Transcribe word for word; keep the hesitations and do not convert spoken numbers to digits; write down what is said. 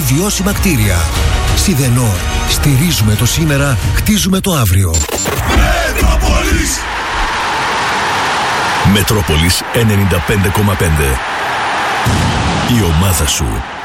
βιώσιμα κτίρια. Σιδενόρ. Στηρίζουμε το σήμερα, χτίζουμε το αύριο. Μετρόπολης. Μετρόπολης ενενήντα πέντε κόμμα πέντε. Η ομάδα σου.